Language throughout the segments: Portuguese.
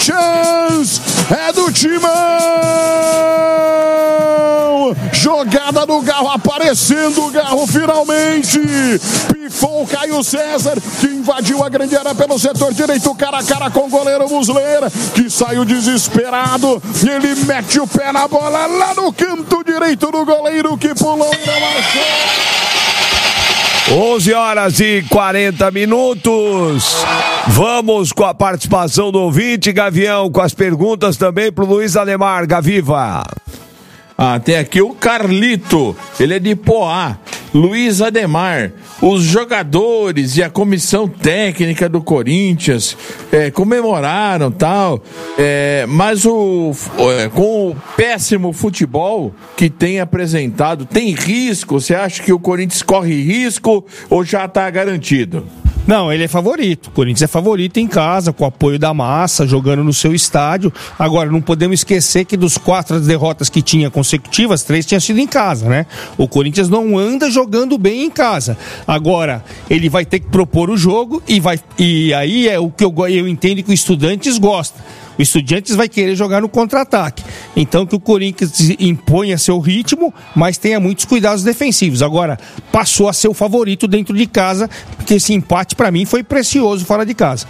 Corinthians é do Timão. Jogada do Garro, aparecendo o Garro finalmente. Pifou o Caio César, que invadiu a grande área pelo setor direito, cara a cara com o goleiro Muslera, que saiu desesperado. E ele mete o pé na bola lá no canto direito do goleiro, que pulou e não marchou. 11h40. Vamos com a participação do ouvinte, Gavião, com as perguntas também pro Luiz Ademar. Gaviva. Tem aqui o Carlito, ele é de Poá. Luiz Ademar, os jogadores e a comissão técnica do Corinthians comemoraram tal, mas com o péssimo futebol que tem apresentado, tem risco? Você acha que o Corinthians corre risco ou já está garantido? Não, ele é favorito. O Corinthians é favorito em casa, com o apoio da massa, jogando no seu estádio. Agora, não podemos esquecer que dos 4 derrotas que tinha consecutivas, 3 tinham sido em casa, né? O Corinthians não anda jogando bem em casa. Agora, ele vai ter que propor o jogo e aí é o que eu entendo que o Estudiantes gosta. O Estudiantes vai querer jogar no contra-ataque. Então que o Corinthians imponha seu ritmo, mas tenha muitos cuidados defensivos. Agora, passou a ser o favorito dentro de casa, porque esse empate para mim foi precioso fora de casa.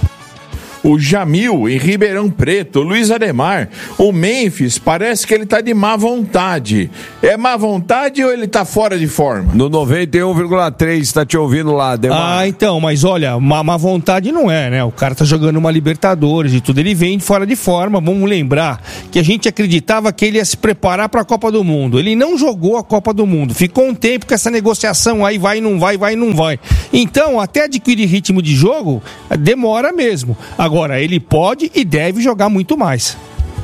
O Jamil, em Ribeirão Preto, o Luiz Ademar, o Memphis, parece que ele tá de má vontade. É má vontade ou ele tá fora de forma? No 91,3, tá te ouvindo lá, Ademar. Então, mas olha, má vontade não é, né? O cara tá jogando uma Libertadores e tudo, ele vem fora de forma. Vamos lembrar que a gente acreditava que ele ia se preparar para a Copa do Mundo. Ele não jogou a Copa do Mundo, ficou um tempo com essa negociação aí, vai, não vai. Então, até adquirir ritmo de jogo, demora mesmo. Agora, ele pode e deve jogar muito mais.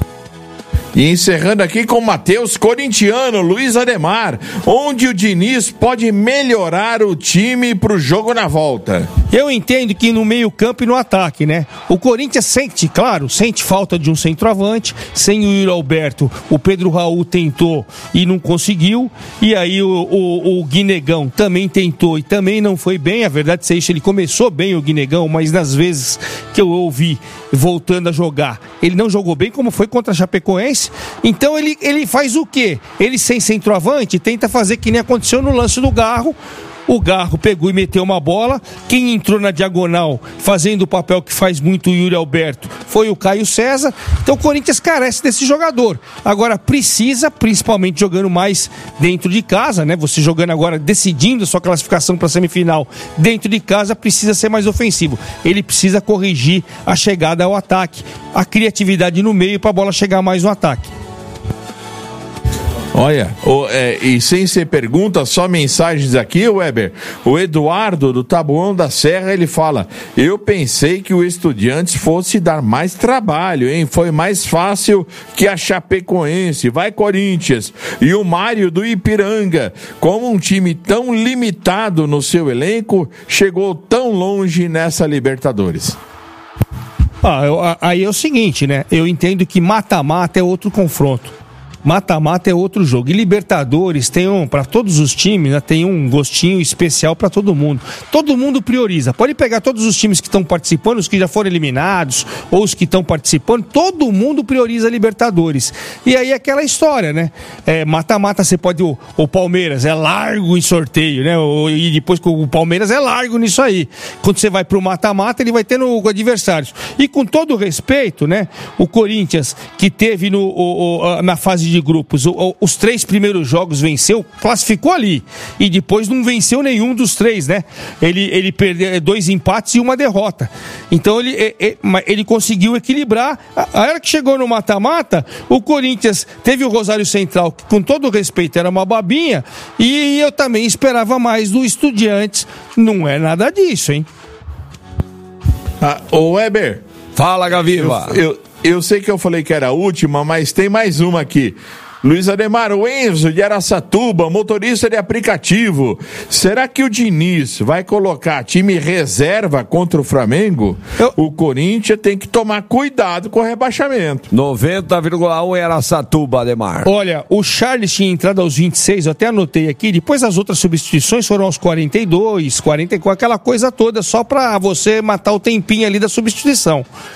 E encerrando aqui com o Matheus Corintiano, Luiz Ademar, onde o Diniz pode melhorar o time pro jogo na volta. Eu entendo que no meio campo e no ataque, né? O Corinthians sente falta de um centroavante. Sem o Yuri Alberto, o Pedro Raul tentou e não conseguiu. E aí o Guinegão também tentou e também não foi bem. A verdade é isso, ele começou bem o Guinegão, mas nas vezes que eu ouvi voltando a jogar, ele não jogou bem, como foi contra a Chapecoense. Então ele faz o quê? Ele sem centroavante tenta fazer que nem aconteceu no lance do Garro. O Garro pegou e meteu uma bola. Quem entrou na diagonal fazendo o papel que faz muito o Yuri Alberto foi o Caio César. Então o Corinthians carece desse jogador. Agora precisa, principalmente jogando mais dentro de casa, né? Você jogando agora, decidindo a sua classificação para a semifinal dentro de casa, precisa ser mais ofensivo. Ele precisa corrigir a chegada ao ataque, a criatividade no meio para a bola chegar mais no ataque. Olha, e sem ser pergunta, só mensagens aqui, Weber. O Eduardo, do Taboão da Serra, ele fala: eu pensei que o Estudiantes fosse dar mais trabalho, hein? Foi mais fácil que a Chapecoense. Vai, Corinthians. E o Mário, do Ipiranga: como um time tão limitado no seu elenco, chegou tão longe nessa Libertadores? Aí é o seguinte, né? Eu entendo que mata-mata é outro confronto. Mata-mata é outro jogo. E Libertadores tem para todos os times, né, tem um gostinho especial para todo mundo. Todo mundo prioriza. Pode pegar todos os times que estão participando, os que já foram eliminados, ou os que estão participando, todo mundo prioriza Libertadores. E aí é aquela história, né? Mata-mata, você pode. O Palmeiras é largo em sorteio, né? E depois o Palmeiras é largo nisso aí. Quando você vai pro mata-mata, ele vai ter no adversários. E com todo respeito, né? O Corinthians, que teve na fase de grupos, os 3 primeiros jogos venceu, classificou ali, e depois não venceu nenhum dos 3, né? Ele perdeu 2 empates e 1 derrota. Então ele conseguiu equilibrar. A hora que chegou no mata-mata, o Corinthians teve o Rosário Central, que com todo respeito era uma babinha, e eu também esperava mais do Estudiantes. Não é nada disso, hein? Ô Weber, fala, Gaviva. Eu sei que eu falei que era a última, mas tem mais uma aqui. Luiz Ademar, o Enzo de Araçatuba, motorista de aplicativo. Será que o Diniz vai colocar time reserva contra o Flamengo? O Corinthians tem que tomar cuidado com o rebaixamento. 90,1 em Araçatuba, Ademar. Olha, o Charles tinha entrado aos 26, eu até anotei aqui, depois as outras substituições foram aos 42, 44, aquela coisa toda, só pra você matar o tempinho ali da substituição.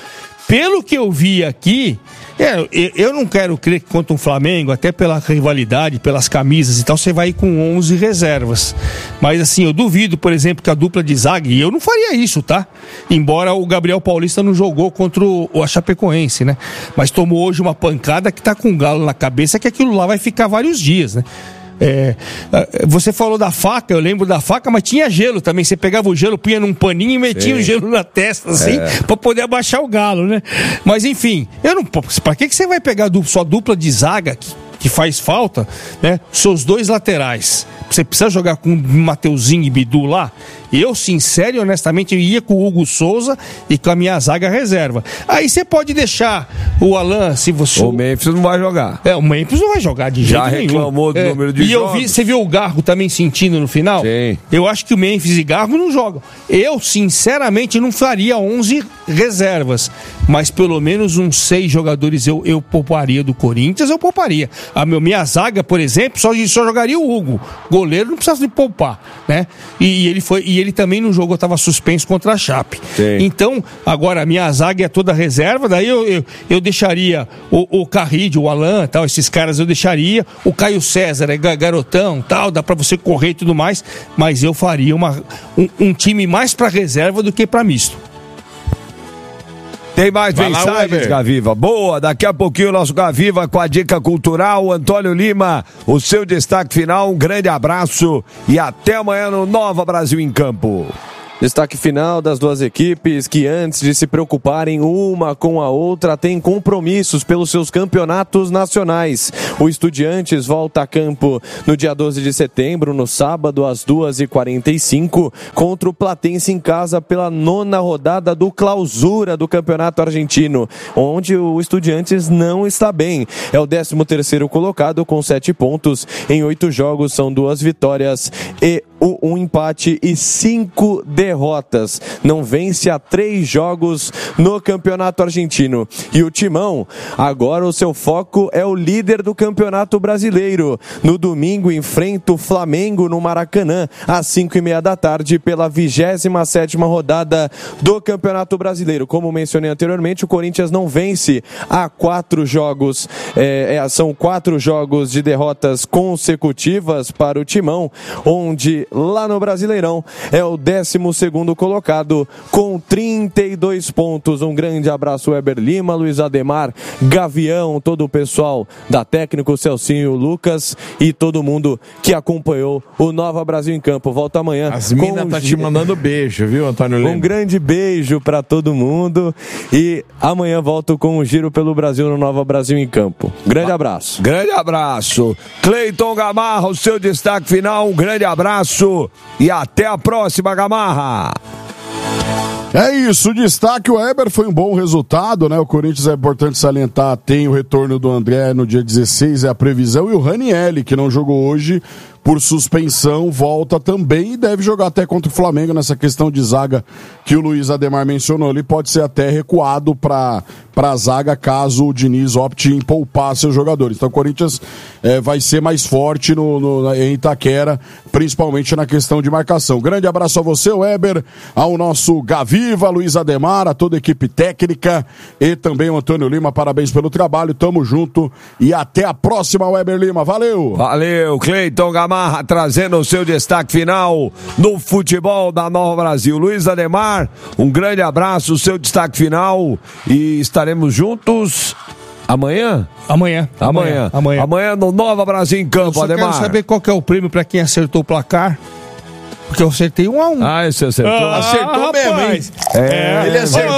Pelo que eu vi aqui, eu não quero crer que contra o Flamengo, até pela rivalidade, pelas camisas e tal, você vai ir com 11 reservas. Mas assim, eu duvido, por exemplo, que a dupla de zaga, e eu não faria isso, tá? Embora o Gabriel Paulista não jogou contra a Chapecoense, né? Mas tomou hoje uma pancada que tá com um galo na cabeça, que aquilo lá vai ficar vários dias, né? Você falou da faca, eu lembro da faca, mas tinha gelo também. Você pegava o gelo, punha num paninho e metia o gelo na testa, assim, pra poder abaixar o galo, né? Mas enfim, pra que você vai pegar só dupla de zaga que faz falta, né? Seus dois laterais. Você precisa jogar com Mateuzinho e Bidu lá? Eu, sincero e honestamente, ia com o Hugo Souza e com a minha zaga reserva. Aí você pode deixar o Alan, se você... O Memphis não vai jogar. O Memphis não vai jogar de jeito nenhum. Já reclamou do número de jogos. Você viu o Garro também sentindo no final? Sim. Eu acho que o Memphis e Garro não jogam. Eu, sinceramente, não faria 11 reservas, mas pelo menos uns 6 jogadores eu pouparia do Corinthians, eu pouparia. A minha zaga, por exemplo, só jogaria o Hugo. Goleiro não precisa de poupar, né? E ele também no jogo estava suspenso contra a Chape. Sim. Então, agora a minha zaga é toda reserva, daí eu deixaria o Carrillo, o Alan, tal, esses caras eu deixaria, o Caio César é garotão, tal, dá pra você correr e tudo mais, mas eu faria um time mais pra reserva do que pra misto. Tem mais mensagens, Gaviva? Boa, daqui a pouquinho o nosso Gaviva com a dica cultural. Antônio Lima, o seu destaque final, um grande abraço e até amanhã no Nova Brasil em Campo. Destaque final das duas equipes que, antes de se preocuparem uma com a outra, têm compromissos pelos seus campeonatos nacionais. O Estudiantes volta a campo no dia 12 de setembro, no sábado, às 2h45, contra o Platense em casa pela 9ª rodada do Clausura do Campeonato Argentino, onde o Estudiantes não está bem. É o 13º colocado com 7 pontos. Em 8 jogos, são 2 vitórias e um empate e 5 derrotas. Não vence há 3 jogos no Campeonato Argentino. E o Timão, agora o seu foco é o líder do Campeonato Brasileiro. No domingo enfrenta o Flamengo no Maracanã, às 5h30 da tarde, pela 27ª rodada do Campeonato Brasileiro. Como mencionei anteriormente, o Corinthians não vence há 4 jogos. São 4 jogos de derrotas consecutivas para o Timão, onde lá no Brasileirão é o 12º colocado com 32 pontos. Um grande abraço, Weber Lima, Luiz Ademar, Gavião, todo o pessoal da técnico, Celcinho, Lucas e todo mundo que acompanhou o Nova Brasil em Campo. Volta amanhã. As minas tá te mandando beijo, viu, Antônio Lima? Um grande beijo para todo mundo e amanhã volto com um giro pelo Brasil no Nova Brasil em Campo. Grande abraço. Grande abraço. Cleiton Gamarra, o seu destaque final, um grande abraço e até a próxima, Gamarra. É isso, destaque, o Weber foi um bom resultado, né? O Corinthians, é importante salientar, tem o retorno do André no dia 16, é a previsão, e o Ranieri, que não jogou hoje por suspensão, volta também e deve jogar até contra o Flamengo nessa questão de zaga que o Luiz Ademar mencionou. Ele pode ser até recuado para a zaga caso o Diniz opte em poupar seus jogadores. Então o Corinthians vai ser mais forte em Itaquera, principalmente na questão de marcação. Grande abraço a você, Weber, ao nosso Gaviva, Luiz Ademar, a toda a equipe técnica e também o Antônio Lima. Parabéns pelo trabalho, tamo junto e até a próxima, Weber Lima. Valeu! Valeu, Cleiton Gamarra, trazendo o seu destaque final no futebol da Nova Brasil. Luiz Ademar, um grande abraço, o seu destaque final e estaremos juntos amanhã? Amanhã no Nova Brasil em Campo, eu Ademar. Quero saber qual que é o prêmio para quem acertou o placar. Porque eu acertei 1-1. Ah, você acertou? Acertou mesmo, hein? Ele acertou.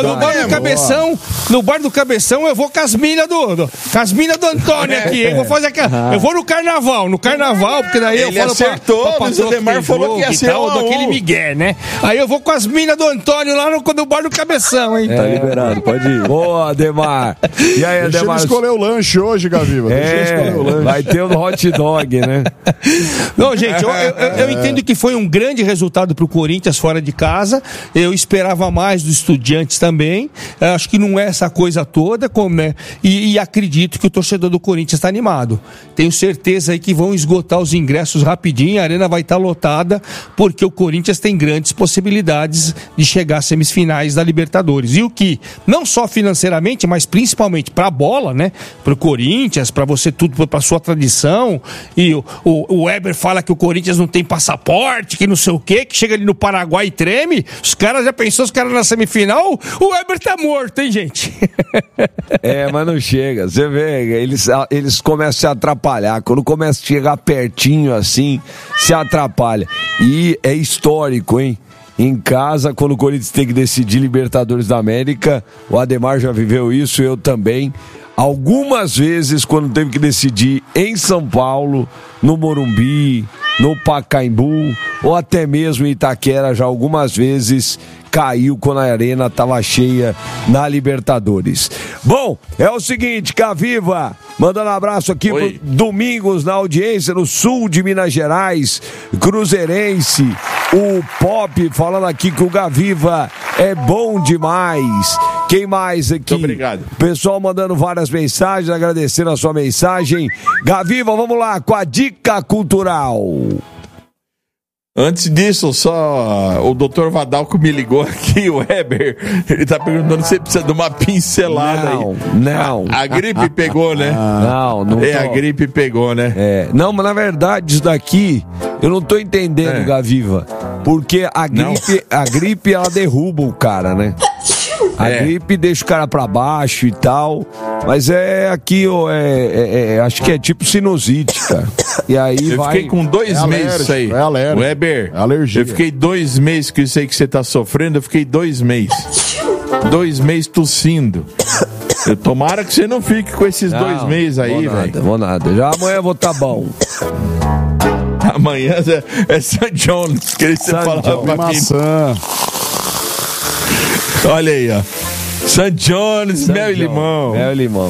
No bar do Cabeção eu vou com as minas do Antônio aqui. Eu vou fazer aquela. Eu vou no carnaval, porque daí eu falo acertou, pra o Ademar falou que ia ser daquele migué, né? Aí eu vou com as minas do Antônio lá no bar do Cabeção, hein? Tá liberado, pode ir. Boa, Ademar. E aí, Ademar? Deixa ele escolher o lanche hoje, Gaviva. Vai ter o hot dog, né? Não, gente, eu entendo que foi um grande resultado para o Corinthians fora de casa. Eu esperava mais do Estudiantes também. Acho que não é essa coisa toda, e acredito que o torcedor do Corinthians está animado. Tenho certeza aí que vão esgotar os ingressos rapidinho, a arena vai estar lotada, porque o Corinthians tem grandes possibilidades de chegar às semifinais da Libertadores. E o que, não só financeiramente, mas principalmente para a bola, né? Para o Corinthians, para você tudo, para sua tradição. E o Weber fala que o Corinthians não tem passaporte, que não sei o quê, que chega ali no Paraguai e treme. Os caras já pensou, os caras na semifinal, o Weber tá morto, hein, gente? Mas não chega. Você vê, eles começam a se atrapalhar. Quando começa a chegar pertinho assim, se atrapalha. E é histórico, hein? Em casa, quando o Corinthians tem que decidir Libertadores da América, o Ademar já viveu isso, eu também. Algumas vezes, quando teve que decidir em São Paulo, no Morumbi, no Pacaembu, ou até mesmo em Itaquera, já algumas vezes caiu quando a arena estava cheia na Libertadores. Bom, é o seguinte, Gaviva, mandando abraço aqui pro Domingos na audiência no sul de Minas Gerais, Cruzeirense, o Pop falando aqui que o Gaviva é bom demais. Quem mais aqui? Muito obrigado. Pessoal mandando várias mensagens, agradecendo a sua mensagem. Gaviva, vamos lá com a dica cultural. Antes disso, só o Dr. Vadalco me ligou aqui, o Weber, ele tá perguntando se você precisa de uma pincelada aí. Não. A gripe pegou, né? Não tô. A gripe pegou, né? Não, mas na verdade isso daqui, eu não tô entendendo, Gaviva, porque a gripe ela derruba o cara, né? A gripe deixa o cara pra baixo e tal, mas aqui, acho que é tipo sinusite, cara. E aí eu fiquei com 2 meses isso aí. É alérgico. Weber, alergia. Eu fiquei 2 meses com isso aí que você tá sofrendo, eu fiquei 2 meses. 2 meses tossindo. Tomara que você não fique com esses 2 meses aí, velho. Vou nada. Já amanhã eu vou tá bom. Amanhã é St. John's, que você falar pra maçã. Olha aí, ó. St. John's, mel e limão. Mel e limão.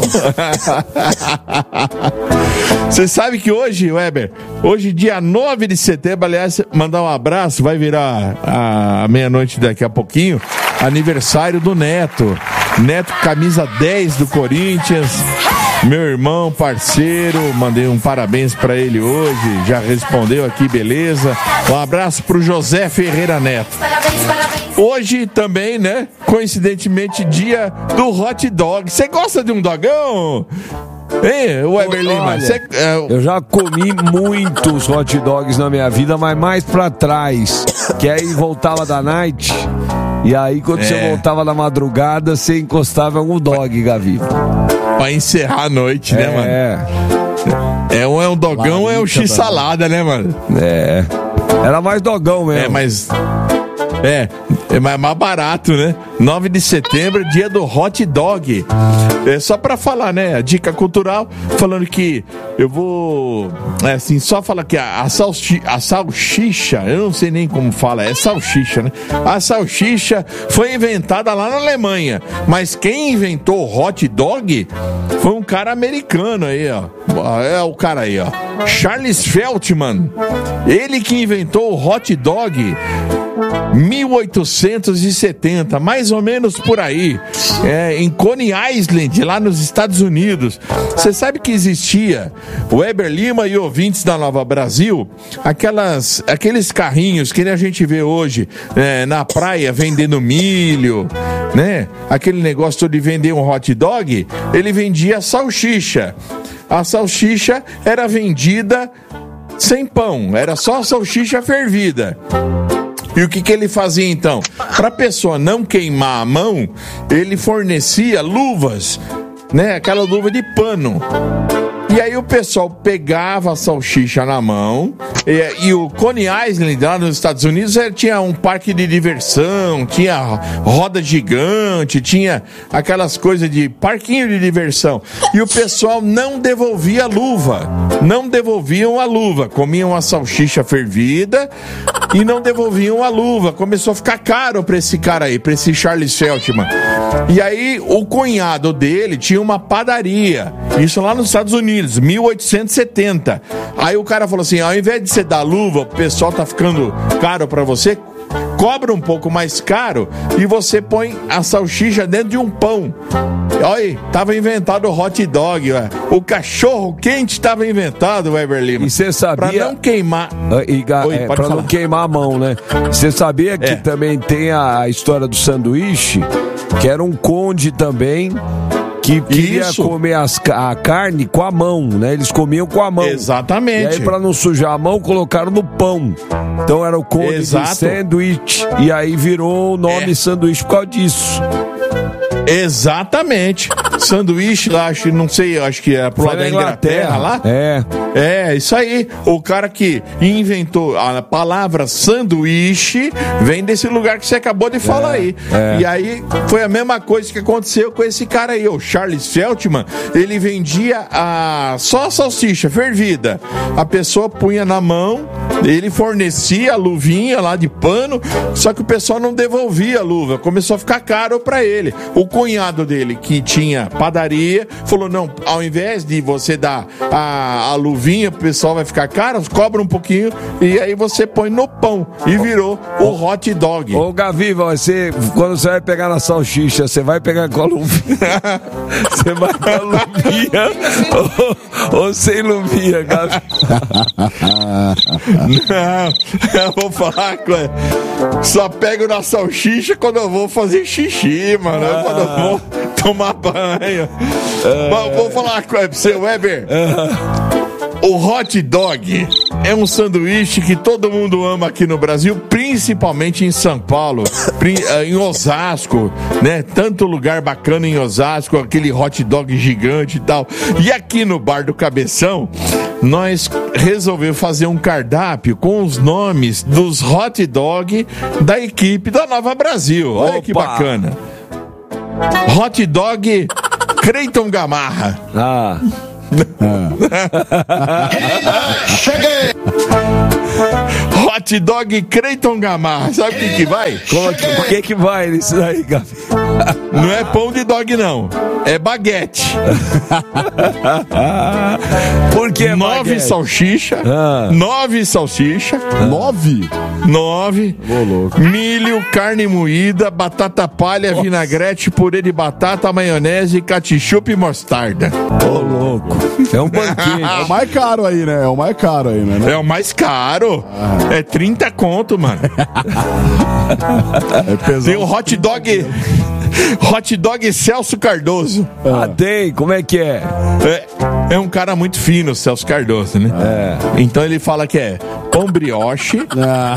Você sabe que hoje, Weber, hoje dia 9 de setembro, aliás, mandar um abraço, vai virar a meia-noite daqui a pouquinho, aniversário do Neto. Neto, camisa 10 do Corinthians. Meu irmão, parceiro, mandei um parabéns pra ele hoje, já respondeu aqui, beleza. Um abraço pro José Ferreira Neto. Hoje também, né, coincidentemente, dia do hot dog. Você gosta de um dogão? Ei, Weber Lima, eu já comi muitos hot dogs na minha vida, mas mais pra trás, que aí voltava da night, e aí quando você voltava na madrugada, você encostava em algum dog, Gaviva. Pra encerrar a noite, né, mano? É um dogão ou é um x-salada, né, mano? Era mais dogão mesmo. É mais barato, né? 9 de setembro, dia do hot dog. Só pra falar, né? A dica cultural, falando que eu vou... só falar que a salsicha, eu não sei nem como fala, é salsicha, né? A salsicha foi inventada lá na Alemanha, mas quem inventou o hot dog foi um cara americano aí, ó. É o cara aí, ó. Charles Feltman. Ele que inventou o hot dog 1870, mais ou menos por aí, em Coney Island, lá nos Estados Unidos. Você sabe que existia, o Weber Lima e ouvintes da Nova Brasil, aqueles carrinhos que a gente vê hoje na praia vendendo milho, né? Aquele negócio de vender um hot dog, ele vendia salsicha. A salsicha era vendida sem pão, era só salsicha fervida. E o que ele fazia então? Para a pessoa não queimar a mão, ele fornecia luvas, né? Aquela luva de pano. E aí o pessoal pegava a salsicha na mão, e o Coney Island, lá nos Estados Unidos, tinha um parque de diversão, tinha roda gigante, tinha aquelas coisas de parquinho de diversão. E o pessoal não devolvia a luva, comiam a salsicha fervida e não devolviam a luva. Começou a ficar caro para esse cara aí, para esse Charles Feltman. E aí o cunhado dele tinha uma padaria, isso lá nos Estados Unidos, 1870. Aí o cara falou assim, ao invés de você dar luva, o pessoal tá ficando caro pra você, cobra um pouco mais caro e você põe a salsicha dentro de um pão. Olha aí, tava inventado o hot dog, ué. O cachorro quente tava inventado, Weber Lima. E você sabia... Pra não queimar... Pra não queimar a mão, né? Você sabia que também tem a história do sanduíche, que era um conde também... que queria comer a carne com a mão, né? Eles comiam com a mão. Exatamente. E aí, pra não sujar a mão, colocaram no pão. Então era o conde de sanduíche. E aí virou o nome sanduíche por causa disso. Exatamente. Sanduíche lá, não sei, acho que é pro lado da Inglaterra lá. Isso aí. O cara que inventou a palavra sanduíche vem desse lugar que você acabou de falar aí. E aí foi a mesma coisa que aconteceu com esse cara aí, o Charles Feltman. Ele vendia só a salsicha fervida. A pessoa punha na mão, ele fornecia a luvinha lá de pano, só que o pessoal não devolvia a luva. Começou a ficar caro pra ele. O cunhado dele, que tinha padaria, falou, não, ao invés de você dar a luvinha pro pessoal vai ficar caro, cobra um pouquinho e aí você põe no pão. E virou o hot dog. Ô, Gavi, quando você vai pegar na salsicha, você vai pegar com a luvinha? Você vai com a luvinha ou sem luvinha, Gavi? Não, eu vou falar, só pego na salsicha quando eu vou fazer xixi, mano. Quando eu vou tomar banho. Mas vou falar com você, Weber. O hot dog é um sanduíche que todo mundo ama aqui no Brasil, principalmente em São Paulo, em Osasco, né? Tanto lugar bacana em Osasco, aquele hot dog gigante e tal. E aqui no Bar do Cabeção, nós resolvemos fazer um cardápio com os nomes dos hot dog da equipe da Nova Brasil. Olha que bacana. Hot dog Creiton Gamarra. Cheguei! Hot dog Creiton Gamarra. Sabe o que vai? O que vai nisso daí, Gabi? Não é pão de dog, não. É baguete. Por que 9 salsicha. 9 salsicha. 9. Milho, carne moída, batata palha, vinagrete, purê de batata, maionese, ketchup e mostarda. Ô, louco. É um banquete. É o mais caro aí, né? É o mais caro. É 30 conto, mano. Tem o hot dog. Hot dog Celso Cardoso. Tem, como é que é? É um cara muito fino, o Celso Cardoso, né? Então ele fala que é pão brioche,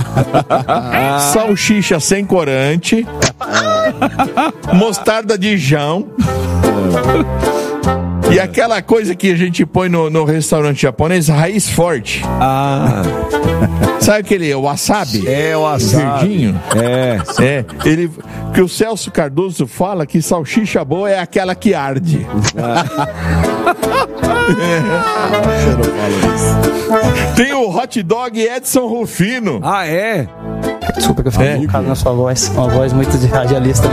salsicha sem corante, mostarda de Dijon. E aquela coisa que a gente põe no restaurante japonês, raiz forte. Sabe aquele wasabi? É, o wasabi. Verdinho? Que o Celso Cardoso fala que salsicha boa é aquela que arde. Tem o hot dog Edson Rufino. Desculpa que eu falei na sua voz. Uma voz muito de radialista.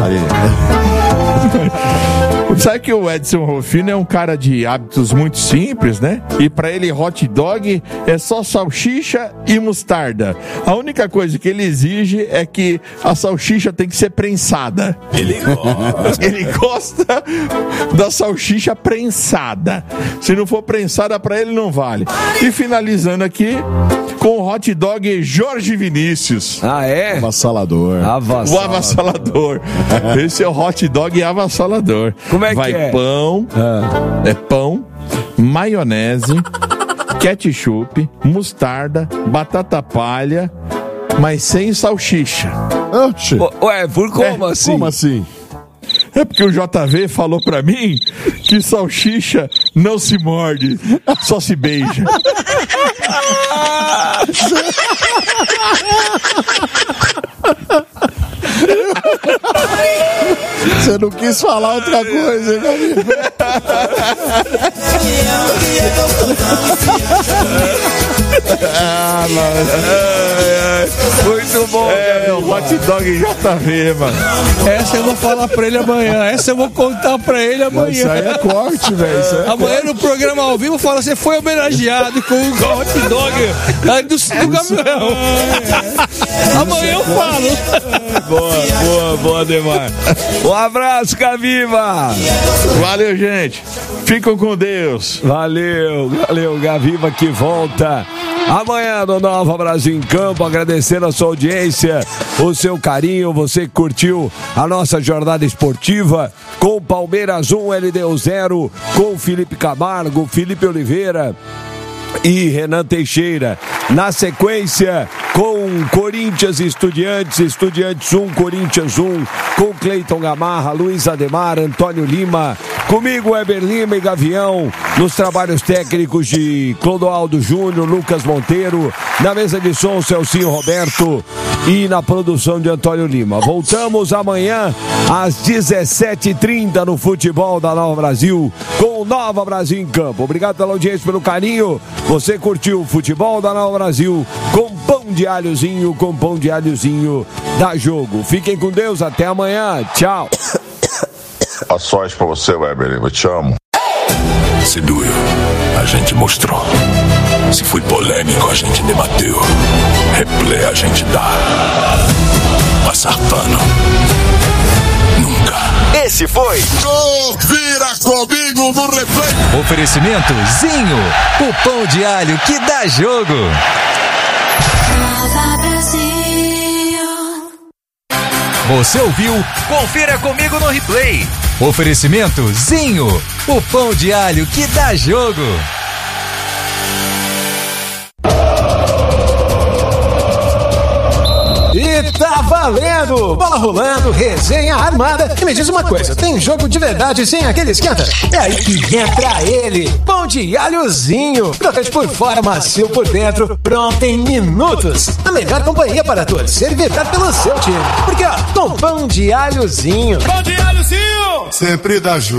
Sabe que o Edson Rufino é um cara de hábitos muito simples, né? E pra ele hot dog é só salsicha e mostarda. A única coisa que ele exige é que a salsicha tem que ser prensada. Ele gosta da salsicha prensada. Se não for prensada pra ele, não vale. E finalizando aqui com o hot dog Jorge Vinícius. Avassalador. O avassalador. Esse é o hot dog avassalador. Como é que vai pão, pão, maionese, ketchup, mostarda, batata palha, mas sem salsicha. Ué, como assim? Como assim? É porque o JV falou pra mim que salsicha não se morde, só se beija. Você não quis falar outra coisa, né, amigo? Muito bom, o hot dog JV, mano. Essa eu vou falar pra ele amanhã. Essa eu vou contar pra ele amanhã. Isso aí é corte, velho. Amanhã no programa ao vivo fala, você foi homenageado com o hot dog do caminhão. Amanhã eu falo. Boa, Ademar. Um abraço, Gaviva. Valeu, gente. Ficam com Deus. Valeu, Gaviva que volta amanhã no Nova Brasil em Campo, agradecendo a sua audiência, o seu carinho, você que curtiu a nossa jornada esportiva com Palmeiras 1, LDU 0, com Felipe Camargo, Felipe Oliveira e Renan Teixeira. Na sequência, com Corinthians e Estudiantes, Estudiantes 1, Corinthians 1, com Cleiton Gamarra, Luiz Ademar, Antônio Lima, comigo Weber Lima e Gavião, nos trabalhos técnicos de Clodoaldo Júnior, Lucas Monteiro, na mesa de som Celcinho Roberto e na produção de Antônio Lima. Voltamos amanhã às 17h30 no Futebol da Nova Brasil, com o Nova Brasil em Campo. Obrigado pela audiência, pelo carinho. Você curtiu o Futebol da Nova Brasil com pão de alhozinho, da Jogo. Fiquem com Deus, até amanhã. Tchau. A sorte pra você, Weber, eu te amo. Se doeu, a gente mostrou. Se foi polêmico, a gente debateu. Replay a gente dá. Passar pano, nunca. Esse foi Vira comigo no replay. Oferecimento Zinho, o pão de alho que dá jogo. Você ouviu? Confira comigo no replay. Oferecimento Zinho, o pão de alho que dá jogo. E tá valendo! Bola rolando, resenha armada. E me diz uma coisa, tem jogo de verdade sem aquele esquenta? É aí que entra ele, pão de alhozinho. Crocante por fora, macio por dentro, pronto em minutos. A melhor companhia para torcer e vibrar pelo seu time. Porque ó, com pão de alhozinho. Pão de alhozinho! Sempre dá jogo.